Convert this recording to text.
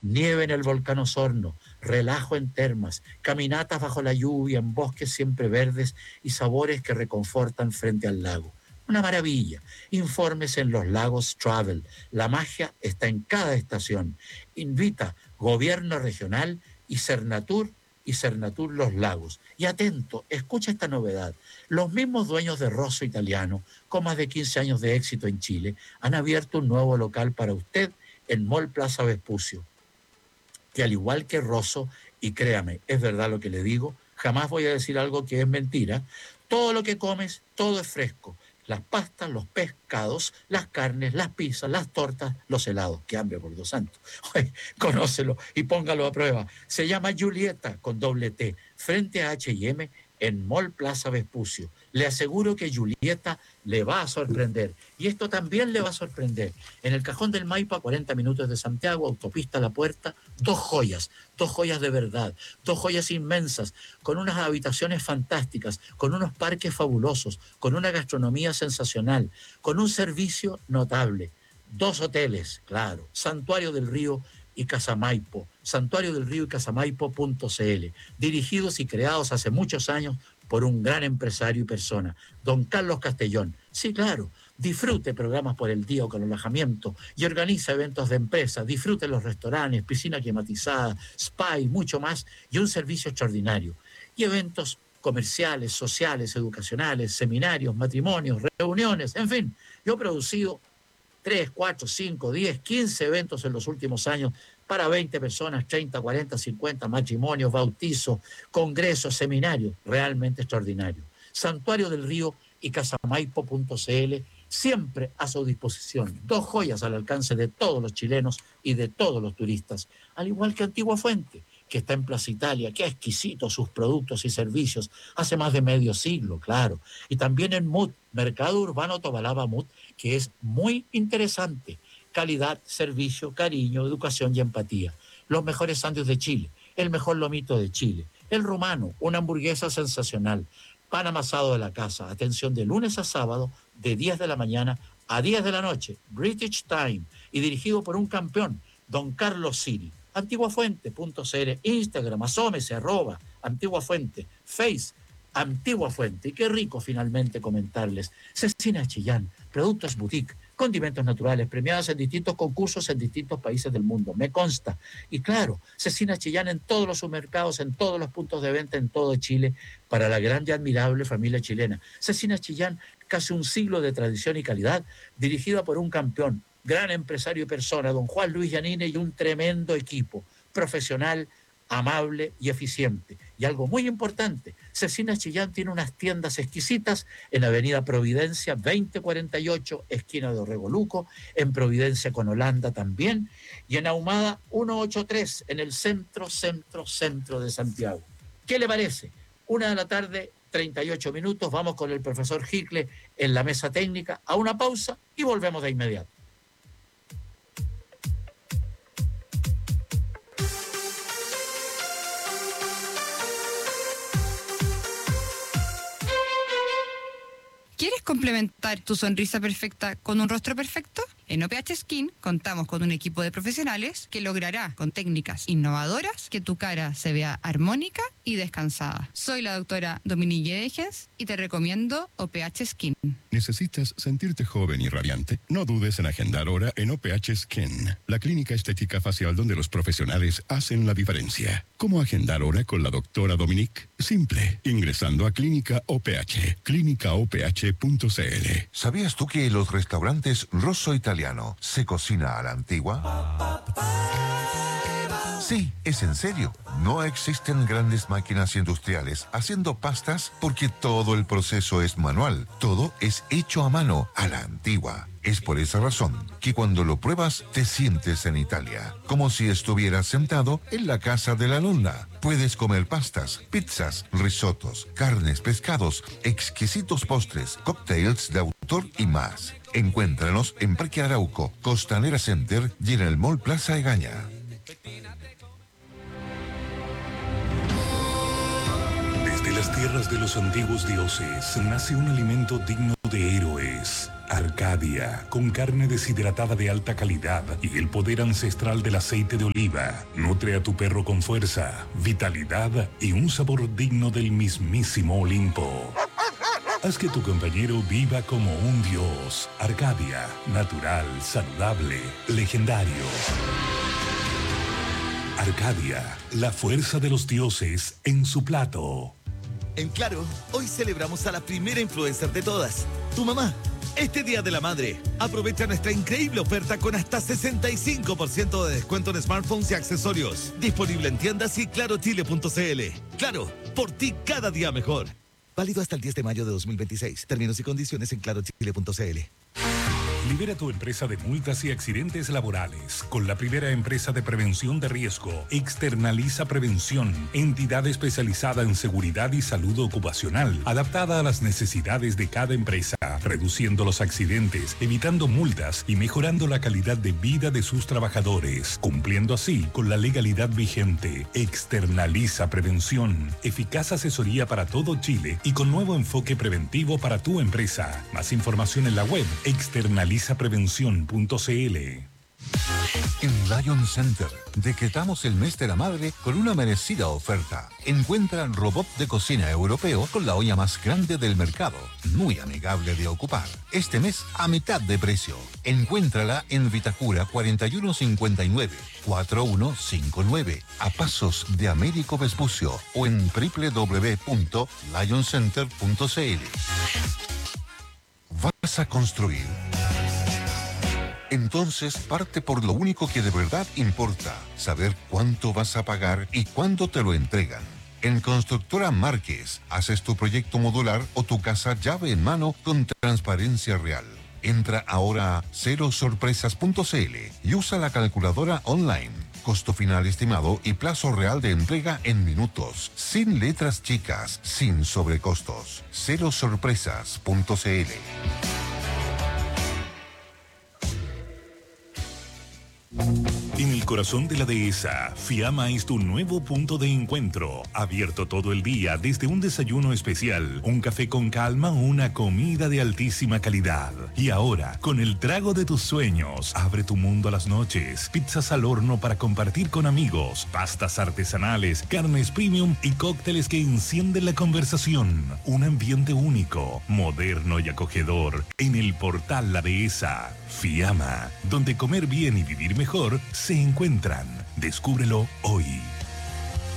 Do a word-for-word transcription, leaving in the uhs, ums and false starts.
nieve en el volcán Osorno, relajo en termas, caminatas bajo la lluvia en bosques siempre verdes y sabores que reconfortan frente al lago. Una maravilla. Informes en Los Lagos Travel. La magia está en cada estación. Invita Gobierno Regional y Cernatur y Cernatur Los Lagos. Y atento, escucha esta novedad. Los mismos dueños de Rosso Italiano, con más de quince años de éxito en Chile, han abierto un nuevo local para usted en Mall Plaza Vespucio, que al igual que Rosso, y créame, es verdad lo que le digo, jamás voy a decir algo que es mentira, todo lo que comes, todo es fresco. Las pastas, los pescados, las carnes, las pizzas, las tortas, los helados. ¡Qué hambre, por Dios santo! Oye, conócelo y póngalo a prueba. Se llama Julieta, con doble T, frente a H y M, en Mall Plaza Vespucio. Le aseguro que Julieta le va a sorprender. Y esto también le va a sorprender. En el Cajón del Maipo, a cuarenta minutos de Santiago, autopista La Puerta, dos joyas, dos joyas de verdad, dos joyas inmensas, con unas habitaciones fantásticas, con unos parques fabulosos, con una gastronomía sensacional, con un servicio notable. Dos hoteles, claro, Santuario del Río y Casamaipo, santuario del río y casamaipo punto c l, dirigidos y creados hace muchos años por un gran empresario y persona, don Carlos Castellón. Sí, claro, disfrute programas por el día o con alojamiento y organiza eventos de empresa, disfrute los restaurantes, piscina climatizada, spa y mucho más, y un servicio extraordinario. Y eventos comerciales, sociales, educacionales, seminarios, matrimonios, reuniones, en fin, yo he producido tres, cuatro, cinco, diez, quince eventos en los últimos años para veinte personas, treinta, cuarenta, cincuenta, matrimonios, bautizos, congresos, seminarios, realmente extraordinarios. Santuario del Río y casamaipo punto c l, siempre a su disposición. Dos joyas al alcance de todos los chilenos y de todos los turistas, al igual que Antigua Fuente, que está en Plaza Italia, que exquisitos sus productos y servicios, hace más de medio siglo, claro. Y también en M U T, Mercado Urbano Tobalaba M U T, que es muy interesante. Calidad, servicio, cariño, educación y empatía. Los mejores sándwiches de Chile, el mejor lomito de Chile, el rumano, una hamburguesa sensacional, pan amasado de la casa, atención de lunes a sábado, de diez de la mañana a diez de la noche, British Time, y dirigido por un campeón, don Carlos Siri. antiguafuente punto c l, Instagram, asómese, arroba, Antigua Fuente, Face, Antigua Fuente. Y qué rico finalmente comentarles. Cecina Chillán, productos boutique, condimentos naturales, premiados en distintos concursos en distintos países del mundo, me consta. Y claro, Cecina Chillán en todos los supermercados, en todos los puntos de venta en todo Chile, para la grande y admirable familia chilena. Cecina Chillán, casi un siglo de tradición y calidad, dirigida por un campeón, gran empresario y persona, don Juan Luis Yanine, y un tremendo equipo, profesional, amable y eficiente. Y algo muy importante, Cecina Chillán tiene unas tiendas exquisitas en Avenida Providencia veinte cuarenta y ocho, esquina de Orregoluco, en Providencia con Holanda también, y en Ahumada ciento ochenta y tres, en el centro, centro, centro de Santiago. ¿Qué le parece? Una de la tarde, treinta y ocho minutos, vamos con el profesor Hickle en la mesa técnica, a una pausa y volvemos de inmediato. ¿Quieres complementar tu sonrisa perfecta con un rostro perfecto? En O P H Skin contamos con un equipo de profesionales que logrará con técnicas innovadoras que tu cara se vea armónica y descansada. Soy la doctora Dominique Degens y te recomiendo O P H Skin. ¿Necesitas sentirte joven y radiante? No dudes en agendar hora en O P H Skin, la clínica estética facial donde los profesionales hacen la diferencia. ¿Cómo agendar hora con la doctora Dominique? Simple, ingresando a Clínica O P H, clínica o p h punto c l. ¿Sabías tú que en los restaurantes Rosso Italiano se cocina a la antigua? Sí, es en serio. No existen grandes máquinas industriales haciendo pastas porque todo el proceso es manual. Todo es hecho a mano, a la antigua. Es por esa razón que cuando lo pruebas te sientes en Italia, como si estuvieras sentado en la casa de la nonna. Puedes comer pastas, pizzas, risotos, carnes, pescados, exquisitos postres, cócteles de autor y más. Encuéntranos en Parque Arauco, Costanera Center y en el Mall Plaza Egaña. Desde las tierras de los antiguos dioses nace un alimento digno de héroes. Arcadia, con carne deshidratada de alta calidad y el poder ancestral del aceite de oliva. Nutre a tu perro con fuerza, vitalidad y un sabor digno del mismísimo Olimpo. Haz que tu compañero viva como un dios. Arcadia, natural, saludable, legendario. Arcadia, la fuerza de los dioses en su plato. En Claro, hoy celebramos a la primera influencer de todas, tu mamá. Este Día de la Madre, aprovecha nuestra increíble oferta con hasta sesenta y cinco por ciento de descuento en smartphones y accesorios. Disponible en tiendas y claro chile punto c l. Claro, por ti cada día mejor. Válido hasta el diez de mayo de dos mil veintiséis. Términos y condiciones en claro chile punto c l. Libera tu empresa de multas y accidentes laborales con la primera empresa de prevención de riesgo, Externaliza Prevención, entidad especializada en seguridad y salud ocupacional, adaptada a las necesidades de cada empresa, reduciendo los accidentes, evitando multas y mejorando la calidad de vida de sus trabajadores, cumpliendo así con la legalidad vigente. Externaliza Prevención, eficaz asesoría para todo Chile y con nuevo enfoque preventivo para tu empresa. Más información en la web externaliza prevención punto c l. En Lion Center, decretamos el mes de la madre con una merecida oferta. Encuentra el robot de cocina europeo con la olla más grande del mercado, muy amigable de ocupar. Este mes a mitad de precio. Encuéntrala en Vitacura cuarenta y uno cincuenta y nueve, cuarenta y uno cincuenta y nueve, a pasos de Américo Vespucio o en doble u doble u doble u punto lion center punto c l. ¿Vas a construir? Entonces parte por lo único que de verdad importa, saber cuánto vas a pagar y cuándo te lo entregan. En Constructora Márquez, haces tu proyecto modular o tu casa llave en mano con transparencia real. Entra ahora a cero sorpresas punto c l y usa la calculadora online. Costo final estimado y plazo real de entrega en minutos, sin letras chicas, sin sobrecostos. cero sorpresas punto c l. En el corazón de la dehesa, Fiamma es tu nuevo punto de encuentro. Abierto todo el día, desde un desayuno especial, un café con calma o una comida de altísima calidad. Y ahora, con el trago de tus sueños, abre tu mundo a las noches. Pizzas al horno para compartir con amigos, pastas artesanales, carnes premium y cócteles que encienden la conversación. Un ambiente único, moderno y acogedor. En el portal La Dehesa, Fiamma, donde comer bien y vivir mejor se encuentran. Descúbrelo hoy.